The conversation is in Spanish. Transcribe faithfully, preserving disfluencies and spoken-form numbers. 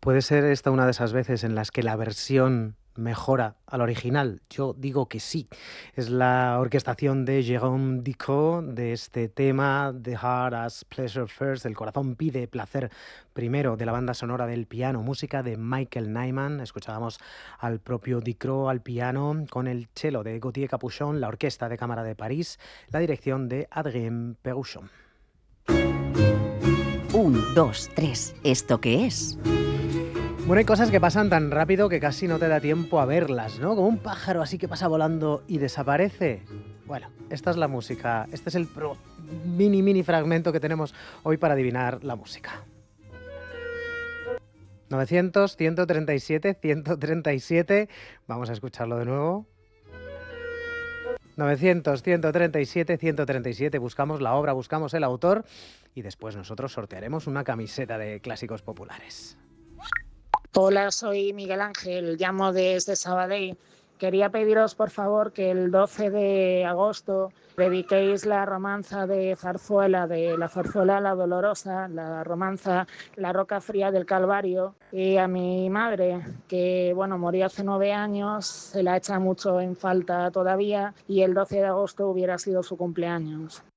¿Puede ser esta una de esas veces en las que la versión mejora al original? Yo digo que sí. Es la orquestación de Jérôme Dicot de este tema, The Heart as Pleasure First, El corazón pide placer primero, de la banda sonora del piano, música de Michael Nyman. Escuchábamos al propio Dicot al piano, con el cello de Gauthier Capuchon, la Orquesta de Cámara de París, la dirección de Adrien Péruchon. Un, dos, tres. ¿Esto qué es? Bueno, hay cosas que pasan tan rápido que casi no te da tiempo a verlas, ¿no? Como un pájaro así que pasa volando y desaparece. Bueno, esta es la música, este es el pro mini mini fragmento que tenemos hoy para adivinar la música. novecientos, ciento treinta y siete, ciento treinta y siete, vamos a escucharlo de nuevo. novecientos, ciento treinta y siete, ciento treinta y siete, buscamos la obra, buscamos el autor y después nosotros sortearemos una camiseta de clásicos populares. Hola, soy Miguel Ángel, llamo desde Sabadell. Quería pediros, por favor, que el doce de agosto dediquéis la romanza de zarzuela, de la zarzuela La Dolorosa, la romanza La Roca Fría del Calvario, y a mi madre, que bueno, murió hace nueve años, se la echa mucho en falta todavía, y el doce de agosto hubiera sido su cumpleaños.